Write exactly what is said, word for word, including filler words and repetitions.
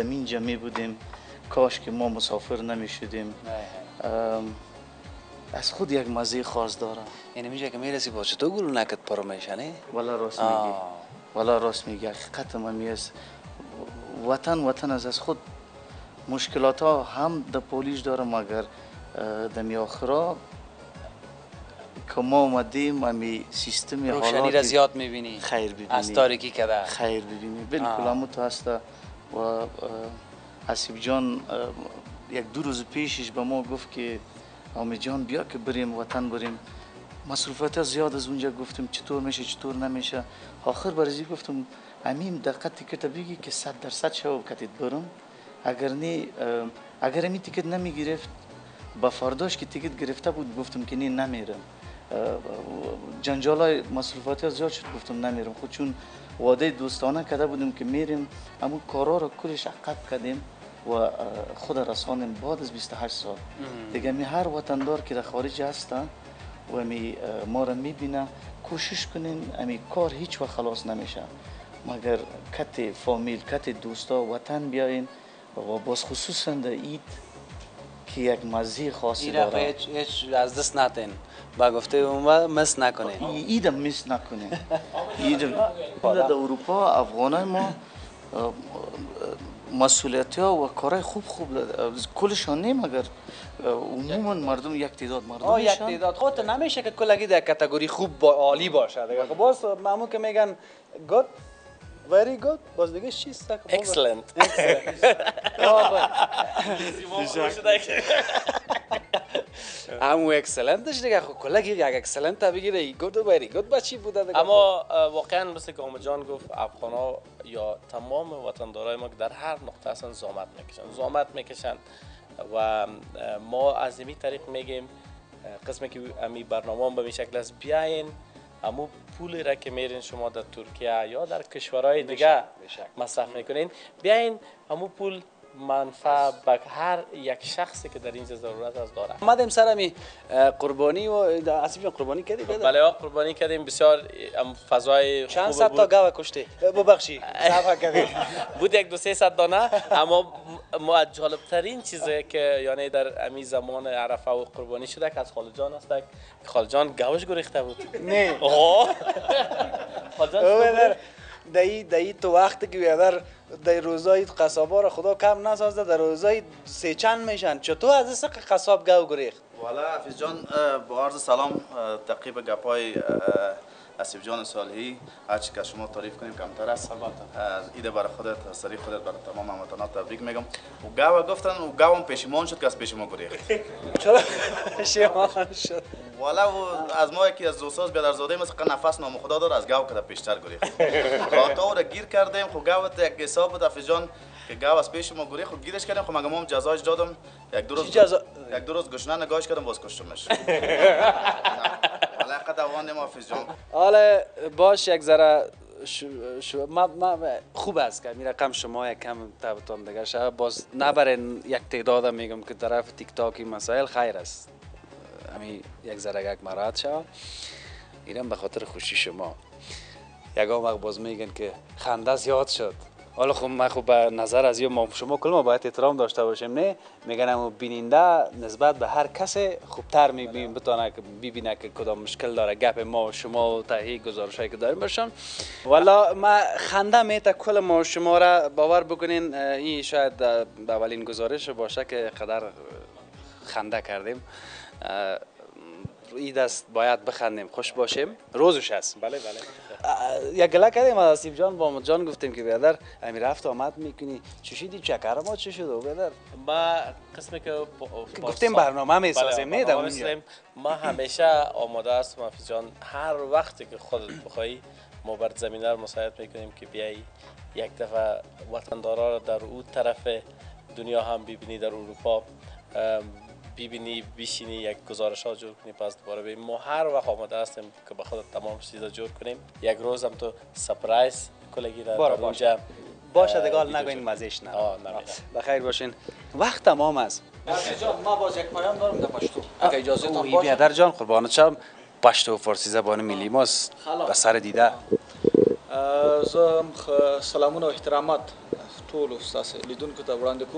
اینجا می بودیم کاش که ما مسافر نمی شدیم. از خود یک مزه خاص داره. یعنی میشه که میرسی با چطور گلو نکت پارو میشنه؟ والا راست میگی. والا راست میگی. حقیقت هم است. وطن وطن از از خود مشکلات ها هم در پولیش داره، مگر دمی آخرا که ما اومدیم امی سیستمی حالاتی روشنی را زیاد میبینی. خیر ببینی. از تاریکی کده. خیر ببینی. بالکل همون تو هست. و حسیب جان یک دو روز پیشش به ما گفت که آمی جان بیا که بریم وطن بریم. مصروفات زیاد از اونجا گفتم چطور میشه چطور نمیشه. آخر برزی گفتم امیم دقت تیکت بگی که صد درصد شو کتید برم. اگر نی اگر امی تیکت نمیگرفت با فرداش که تیکت گرفته بود گفتم که نی نمیرم. جنجالای مصروفات زیاد شد گفتم نمیرم. خود چون وعده دوستانه کرده بودیم که میریم اما کارا رو کلش عقب کردیم و خود رسانیم بعد از بیست و هشت سال. دیگه می هر وطندار که در خارج هستن و می ما را میبینه کوشش کنین امی کار هیچ وقت خلاص نمیشه مگر کت فامیل کت دوستا وطن بیاین و باز خصوصا در اید که یک مزه خاصی داره. هیچ هیچ از دست نتین با گفته اون مس نکنین. ایدم مس نکنین. ایدم در اروپا افغانای ما مسئولیتی ها و کارهای خوب خوب کلشان نیم مگر عموما مردم یک تعداد مردم یک تعداد خودت نمیشه که کلگی در کاتگوری خوب با عالی باشه دیگه. خب باز معمول که میگن گود very good باز دیگه چیست excellent همو اکسلنتش دیگه. خب کلگی یک اکسلنت تا بگیره گود و very good با چی بوده دیگه. اما واقعا مثل که آمد جان گفت افغانا یا تمام وطندارای ما که در هر نقطه هستن زحمت میکشن زحمت میکشن و ما از این طریق میگیم قسمی که امی برنامه هم به این شکل است بیاین امو پولی را که میرین شما در ترکیه یا در کشورهای دیگه مصرف میکنین بیاین امو پول منفع به هر یک شخصی که در اینجا ضرورت از داره. اومدیم سر می قربانی و اسیب جان قربانی کردی؟ بله قربانی کردیم بسیار فضای چند صد تا گاو کشتی؟ ببخشی صفحه کردی بود یک دو سه صد دانه. اما ما جالب ترین چیزی که یعنی در امی زمان عرفه و قربانی شده که از خالد جان است که خالد جان گوش گریخته بود. نه خالد جان دایی دایی تو وقتی که بیادر در روزای قصابا را خدا کم نسازده در روزای سه چند میشن چطور از این سق قصاب گو گریخت؟ والا حفیظ جان با عرض سلام تقیب گپای اسیب جان صالحی هرچی که شما تعریف کنیم کمتر است. ایده برای خودت سری خودت برای تمام هموطنان تبریک میگم. و گاو گفتن و گاوم پشیمان شد که از پیش ما گریخت. چرا پشیمان شد؟ والا از ما یکی از دوستاز بیادرزاده مثلا نفس نام خدا داره از گاو که در پیشتر گریخت. راتا را گیر کردیم خو گاو یک حساب بود حفیظ جان که گاو از پیش ما گریخت خو گیرش کردیم خو مگه ما جزایش دادم یک دو روز جزا... یک دو روز گشنه نگاهش کردم باز کشتمش. والا قد اوان ما حفیظ جان. حالا باش یک ذره شو شو ما ما خوب است که می رقم شما یک کم تابتون دیگه شب باز نبرین یک تعداد میگم که طرف تیک تاکی مسائل خیر است. همین یک ذره یک مراد شو اینم به خاطر خوشی شما. یگام وقت باز میگن که خنده زیاد شد. حالا خب من خب به نظر از ما شما کل ما باید احترام داشته باشیم نه میگن اما بیننده نسبت به هر کسی خوبتر میبینه بتونه که ببینه که کدام مشکل داره گپ ما و شما و تهی گزارشایی که داریم باشن. والا ما خنده میته کل ما شما را باور بکنین این شاید به اولین گزارش باشه که قدر خنده کردیم. این دست باید بخندیم خوش باشیم روزش هست. بله بله یک گله کردیم از اسیب جان با امید جان گفتیم که بیادر امی رفت آمد میکنی چشیدی چکر ما چه شد بیادر ما قسمی که گفتیم برنامه میسازیم نه در اونجا ما همیشه آماده هستم حفیظ جان هر وقتی که خودت بخوایی ما بر زمینه رو مساعد میکنیم که بیایی یک دفعه وطندارا رو در اون طرف دنیا هم ببینی در اروپا ببینی بشینی یک گزارش ها جور کنی پس دوباره ببین ما هر وقت آماده هستیم که به خودت تمام چیزا جور کنیم. یک روز هم تو سپرایز کلگی در اونجا باشه دیگه حال نگوین مزهش نه. بخیر باشین وقت تمام است. جان ما باز یک پیام دارم در پشتو اگه اجازه تان باشه. بیادر جان قربانت شم پشتو و فارسی زبان ملی ماست به سر دیده. زم سلامونه و احترامات ټول ستاسو لیدونکو ته وړاندې کوم